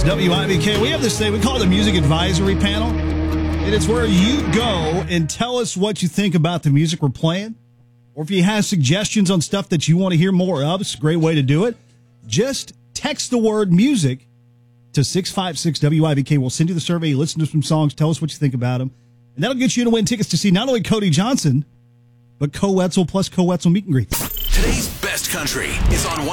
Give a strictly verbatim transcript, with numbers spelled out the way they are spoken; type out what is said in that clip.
W I B K. We have this thing, we call it the Music Advisory Panel. And it's where you go and tell us what you think about the music we're playing. Or if you have suggestions on stuff that you want to hear more of, it's a great way to do it. Just text the word music to six five six W I B K. We'll send you the survey, listen to some songs, tell us what you think about them. And that'll get you to win tickets to see not only Cody Johnson, but Co Wetzel plus Co Wetzel meet and greet. Today's best country is on